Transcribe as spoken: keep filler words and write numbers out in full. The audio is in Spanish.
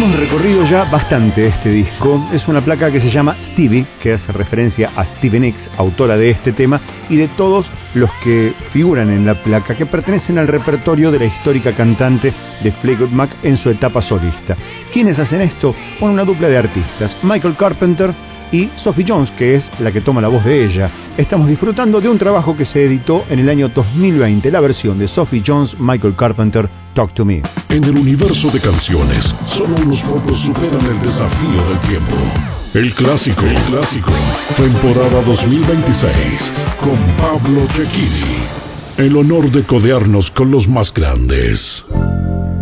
Hemos recorrido ya bastante este disco. Es una placa que se llama Stevie, que hace referencia a Stevie Nicks, autora de este tema, y de todos los que figuran en la placa, que pertenecen al repertorio de la histórica cantante de Fleetwood Mac en su etapa solista. ¿Quiénes hacen esto? Bueno, una dupla de artistas, Michael Carpenter y Sophie Jones, que es la que toma la voz de ella. Estamos disfrutando de un trabajo que se editó en el año dos mil veinte, la versión de Sophie Jones, Michael Carpenter, Talk to Me. En el universo de canciones, solo unos pocos superan el desafío del tiempo. El clásico, el clásico, temporada dos mil veintiséis, con Pablo Cecchini. El honor de codearnos con los más grandes.